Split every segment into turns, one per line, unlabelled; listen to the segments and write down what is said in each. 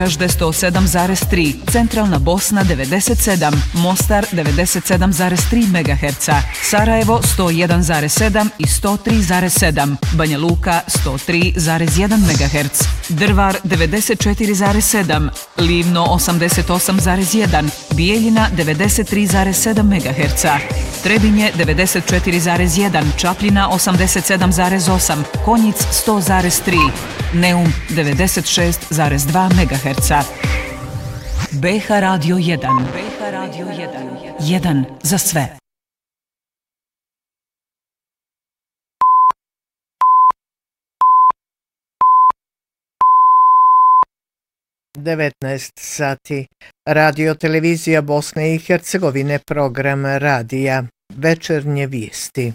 Varažde 107,3, Centralna Bosna 97, Mostar 97,3 MHz, Sarajevo 101,7 i 103,7, Banja Luka 103,1 MHz, Drvar 94,7, Livno 88,1, Bijeljina 93,7 MHz, Trebinje 94,1, Čapljina 87,8, Konjic 100,3, Neum 96,2 MHz. BH Radio 1. BH Radio 1. 1 za sve.
Devetnaest sati. Radio televizija Bosne i Hercegovine, program radija. Večernje vijesti.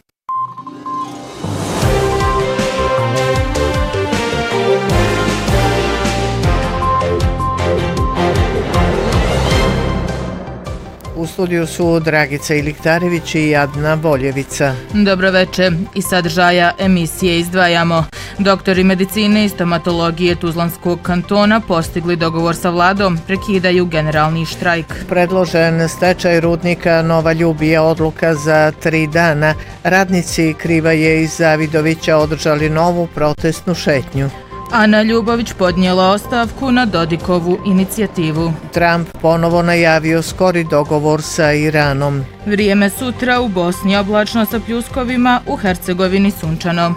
U studiju su Dragica Iliktarević i Adna Voljevica.
Dobro večer. Iz sadržaja emisije izdvajamo. Doktori medicine i stomatologije Tuzlanskog kantona postigli dogovor sa vladom, prekidaju generalni štrajk.
Predložen stečaj rudnika Nova Ljubija, odluka za 3 dana. Radnici Krivaje i Zavidovića održali novu protestnu šetnju.
Ana Ljubović podnijela ostavku na Dodikovu inicijativu.
Trump ponovo najavio skori dogovor sa Iranom.
Vrijeme sutra u Bosni oblačno sa pljuskovima, u Hercegovini sunčano.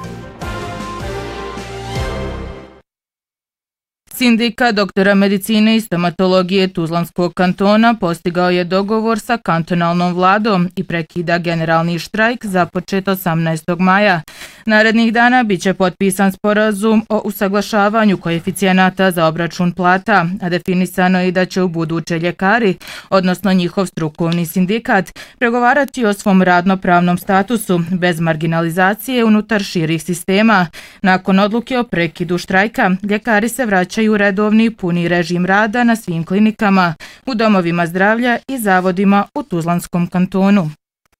Sindikat doktora medicine i stomatologije Tuzlanskog kantona postigao je dogovor sa kantonalnom vladom i prekida generalni štrajk započet 18. maja. Narednih dana biće potpisan sporazum o usaglašavanju koeficijenata za obračun plata, a definisano je i da će u buduće ljekari, odnosno njihov strukovni sindikat, pregovarati o svom radnopravnom statusu bez marginalizacije unutar širih sistema. Nakon odluke o prekidu štrajka, ljekari se vraćaju u redovni puni režim rada na svim klinikama, u domovima zdravlja i zavodima u Tuzlanskom kantonu.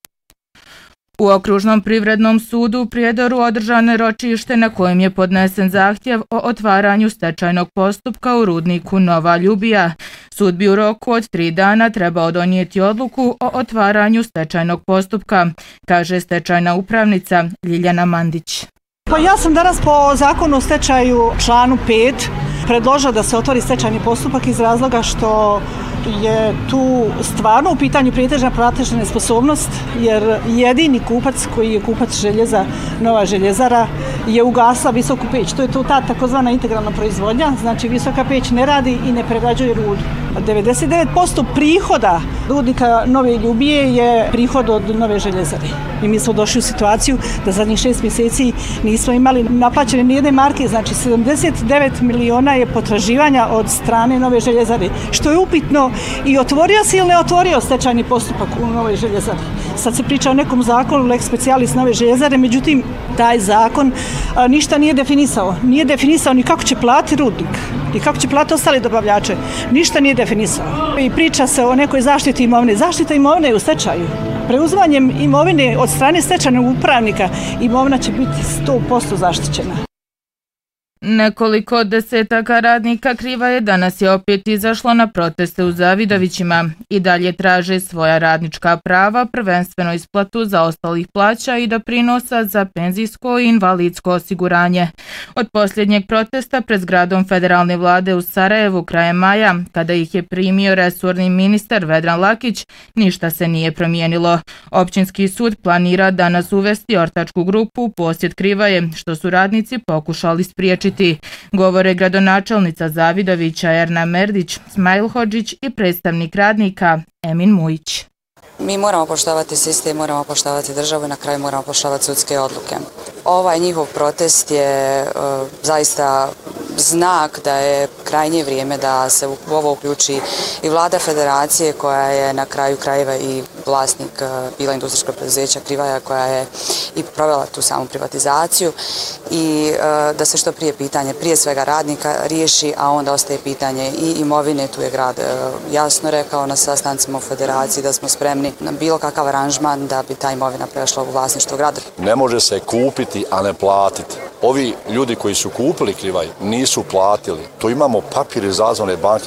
U Okružnom privrednom sudu u Prijedoru održano je ročište na kojem je podnesen zahtjev o otvaranju stečajnog postupka u rudniku Nova Ljubija. Sud bi u roku od 3 dana trebao donijeti odluku o otvaranju stečajnog postupka, kaže stečajna upravnica Ljiljana Mandić.
Pa ja sam danas po zakonu o stečaju članu 5 predložila da se otvori stečajni postupak iz razloga što je tu stvarno u pitanju prijetežna platežna nesposobnost, jer jedini kupac koji je kupac željeza, Nova željezara, je ugasla visoku peć. To je ta takozvana integralna proizvodnja, znači visoka peć ne radi i ne prerađuje rudu. 99% prihoda rudnika Nove Ljubije je prihod od Nove željezare. I mi smo došli u situaciju da zadnjih 6 mjeseci nismo imali naplaćene nijedne marke, znači 79 miliona je potraživanja od strane Nove željezare, što je upitno i otvorio se ili ne otvorio stečajni postupak u Novoj željezari. Sad se priča o nekom zakonu lex specialis Nove željezare, međutim taj zakon ništa nije definisao. Nije definisao ni kako će platiti rudnik, ni kako će platiti ostali dobavljače. Ništa nije definisao. I priča se o nekoj zaštiti imovine. Zaštita imovine je u stečaju. Preuzimanjem imovine od strane stečajnog upravnika imovina će biti 100% zaštićena.
Nekoliko desetaka radnika Krivaje danas je opet izašlo na proteste u Zavidovićima i dalje traže svoja radnička prava, prvenstveno isplatu zaostalih plaća i doprinosa za penzijsko i invalidsko osiguranje. Od posljednjeg protesta pred zgradom federalne vlade u Sarajevu krajem maja, kada ih je primio resorni ministar Vedran Lakić, ništa se nije promijenilo. Općinski sud planira danas uvesti ortačku grupu u posjed Krivaje, što su radnici pokušali spriječiti. Govore gradonačelnica Zavidovića Erna Merdić, Smajl Hodžić i predstavnik radnika Emin Mujić.
Mi moramo poštovati sistem, moramo poštovati državu i na kraju moramo poštovati sudske odluke. Ovaj njihov protest je zaista znak da je krajnje vrijeme da se u ovo uključi i vlada federacije koja je na kraju krajeva i vlasnik bila industrijskog preduzeća Krivaja koja je i provela tu samu privatizaciju i da se što prije pitanje prije svega radnika riješi, a onda ostaje pitanje i imovine. Tu je grad jasno rekao na sastancima u federaciji da smo spremni na bilo kakav aranžman da bi ta imovina prešla u vlasništvo grada.
Ne može se kupiti, a ne platiti. Ovi ljudi koji su kupili Krivaj nisu platili. Tu imamo papir iz Razvojne banke